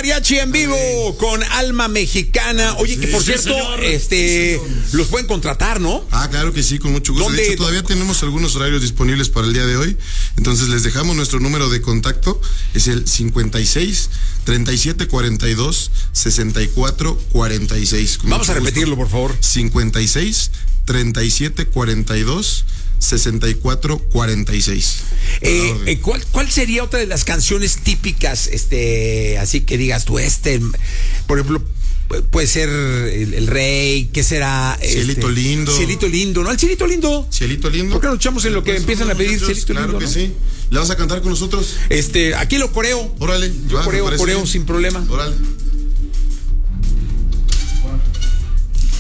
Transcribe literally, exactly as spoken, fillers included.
Mariachi en vivo con Alma Mexicana. Oye, que por Sí, cierto, señor. este, Sí, señor. los pueden contratar, ¿no? Ah, claro que sí, con mucho gusto. ¿Dónde- De hecho, todavía tenemos algunos horarios disponibles para el día de hoy. Entonces, les dejamos nuestro número de contacto. Es el cincuenta y seis, treinta y siete cuarenta y dos, sesenta y cuatro cuarenta y seis. Con Vamos mucho a gusto. repetirlo, por favor. cincuenta y seis, treinta y siete cuarenta y dos, sesenta y cuatro cuarenta y seis. Eh, eh, ¿cuál, ¿Cuál sería otra de las canciones típicas, este, así que digas tú, este, por ejemplo, puede ser el, el Rey, ¿qué será? Cielito Este, lindo. Cielito lindo, ¿no? El Cielito lindo. Cielito lindo. ¿Por qué no echamos en lo que Pues, empiezan a pedir muchachos, Cielito claro lindo? que ¿no? sí. ¿Le vas a cantar con nosotros? Este, aquí lo coreo. Órale. Yo va, me coreo, parece coreo bien. sin problema. Órale.